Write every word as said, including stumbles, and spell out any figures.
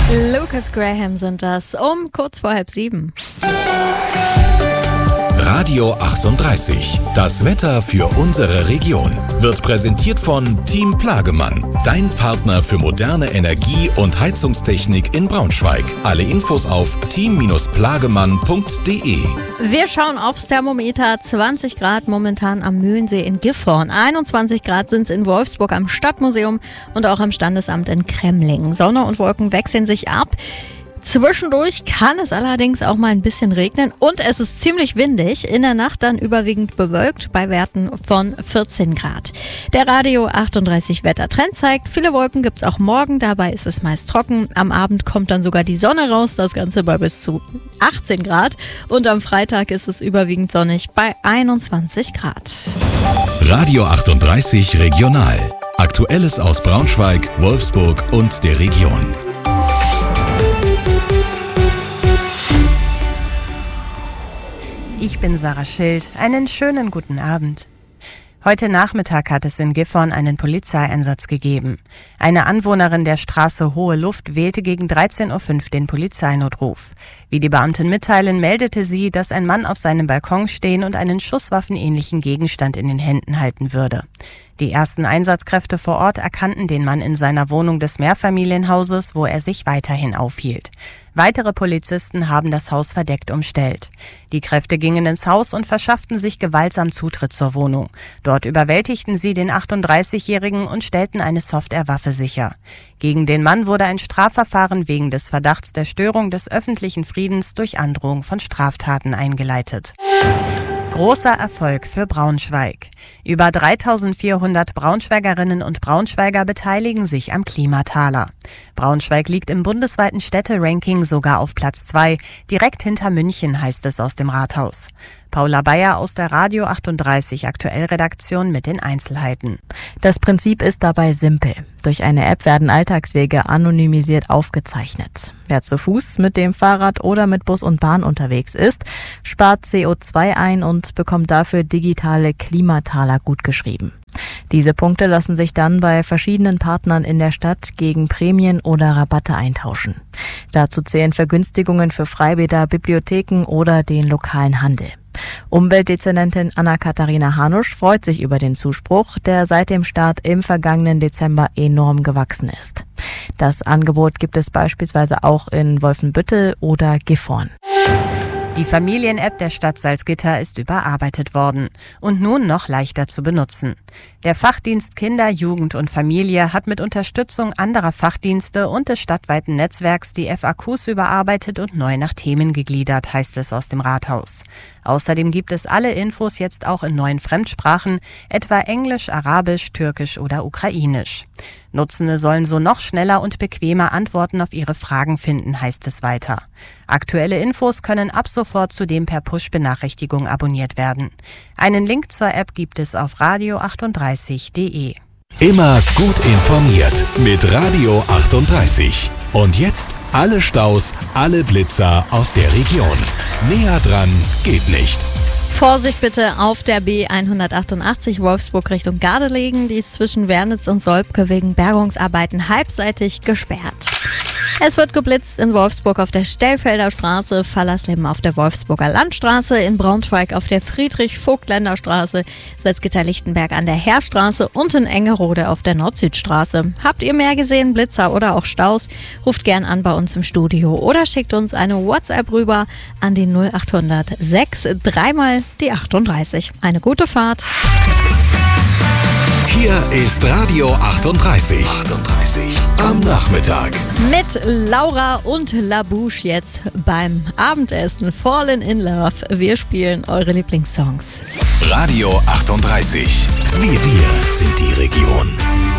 Lucas Graham sind das, um kurz vor halb sieben. Radio achtunddreißig. Das Wetter für unsere Region wird präsentiert von Team Plagemann, dein Partner für moderne Energie- und Heizungstechnik in Braunschweig. Alle Infos auf team plagemann punkt de. Wir schauen aufs Thermometer. zwanzig Grad momentan am Mühlensee in Gifhorn. einundzwanzig Grad sind es in Wolfsburg am Stadtmuseum und auch am Standesamt in Kremlingen. Sonne und Wolken wechseln sich ab. Zwischendurch kann es allerdings auch mal ein bisschen regnen und es ist ziemlich windig. In der Nacht dann überwiegend bewölkt bei Werten von vierzehn Grad. Der Radio achtunddreißig Wettertrend zeigt, viele Wolken gibt es auch morgen, dabei ist es meist trocken. Am Abend kommt dann sogar die Sonne raus, das Ganze bei bis zu achtzehn Grad. Und am Freitag ist es überwiegend sonnig bei einundzwanzig Grad. Radio achtunddreißig Regional. Aktuelles aus Braunschweig, Wolfsburg und der Region. Ich bin Sarah Schild. Einen schönen guten Abend. Heute Nachmittag hat es in Gifhorn einen Polizeieinsatz gegeben. Eine Anwohnerin der Straße Hohe Luft wählte gegen dreizehn Uhr fünf den Polizeinotruf. Wie die Beamten mitteilen, meldete sie, dass ein Mann auf seinem Balkon stehen und einen schusswaffenähnlichen Gegenstand in den Händen halten würde. Die ersten Einsatzkräfte vor Ort erkannten den Mann in seiner Wohnung des Mehrfamilienhauses, wo er sich weiterhin aufhielt. Weitere Polizisten haben das Haus verdeckt umstellt. Die Kräfte gingen ins Haus und verschafften sich gewaltsam Zutritt zur Wohnung. Dort überwältigten sie den achtunddreißigjährigen und stellten eine Softwarewaffe sicher. Gegen den Mann wurde ein Strafverfahren wegen des Verdachts der Störung des öffentlichen Friedens durch Androhung von Straftaten eingeleitet. Großer Erfolg für Braunschweig. Über dreitausendvierhundert Braunschweigerinnen und Braunschweiger beteiligen sich am Klimataler. Braunschweig liegt im bundesweiten Städte-Ranking sogar auf Platz zwei, direkt hinter München, heißt es aus dem Rathaus. Paula Bayer aus der Radio achtunddreißig Aktuellredaktion mit den Einzelheiten. Das Prinzip ist dabei simpel. Durch eine App werden Alltagswege anonymisiert aufgezeichnet. Wer zu Fuß, mit dem Fahrrad oder mit Bus und Bahn unterwegs ist, spart C O zwei ein und bekommt dafür digitale Klimataler gutgeschrieben. Diese Punkte lassen sich dann bei verschiedenen Partnern in der Stadt gegen Prämien oder Rabatte eintauschen. Dazu zählen Vergünstigungen für Freibäder, Bibliotheken oder den lokalen Handel. Umweltdezernentin Anna-Katharina Hanusch freut sich über den Zuspruch, der seit dem Start im vergangenen Dezember enorm gewachsen ist. Das Angebot gibt es beispielsweise auch in Wolfenbüttel oder Gifhorn. Die Familien-App der Stadt Salzgitter ist überarbeitet worden und nun noch leichter zu benutzen. Der Fachdienst Kinder, Jugend und Familie hat mit Unterstützung anderer Fachdienste und des stadtweiten Netzwerks die F A Qs überarbeitet und neu nach Themen gegliedert, heißt es aus dem Rathaus. Außerdem gibt es alle Infos jetzt auch in neuen Fremdsprachen, etwa Englisch, Arabisch, Türkisch oder Ukrainisch. Nutzende sollen so noch schneller und bequemer Antworten auf ihre Fragen finden, heißt es weiter. Aktuelle Infos können ab sofort zudem per Push-Benachrichtigung abonniert werden. Einen Link zur App gibt es auf radio achtunddreißig punkt de. Immer gut informiert mit Radio achtunddreißig. Und jetzt alle Staus, alle Blitzer aus der Region. Näher dran geht nicht. Vorsicht bitte auf der B hundertachtundachtzig Wolfsburg Richtung Gardelegen. Die ist zwischen Wernitz und Solbke wegen Bergungsarbeiten halbseitig gesperrt. Es wird geblitzt in Wolfsburg auf der Stellfelder Straße, Fallersleben auf der Wolfsburger Landstraße, in Braunschweig auf der Friedrich-Vogt-Länder Straße, Salzgitter-Lichtenberg an der Heerstraße und in Engerode auf der Nord-Süd-Straße. Habt ihr mehr gesehen, Blitzer oder auch Staus? Ruft gern an bei uns im Studio oder schickt uns eine WhatsApp rüber an die null achthundert sechs dreimal die achtunddreißig. Eine gute Fahrt. Hier ist Radio achtunddreißig. achtunddreißig am Nachmittag. Mit Laura und Labouche jetzt beim Abendessen. Fallen in Love. Wir spielen eure Lieblingssongs. Radio achtunddreißig. Wir, wir sind die Region.